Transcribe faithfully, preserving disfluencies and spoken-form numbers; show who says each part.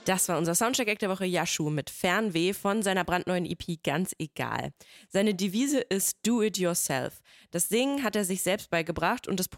Speaker 1: Das war unser Soundcheck-Act der Woche, Yashu mit Fernweh von seiner brandneuen E P Ganz egal. Seine Devise ist Do It Yourself. Das Singen hat er sich selbst beigebracht und das